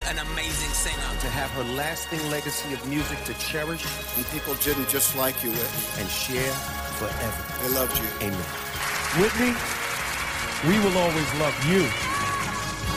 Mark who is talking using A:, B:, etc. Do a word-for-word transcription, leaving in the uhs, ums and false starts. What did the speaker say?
A: an amazing singer.
B: To have her lasting legacy of music to cherish.
C: And people didn't just like you, Whitney.
B: And share forever.
C: They loved you.
B: Amen.
D: Whitney, we will always love you.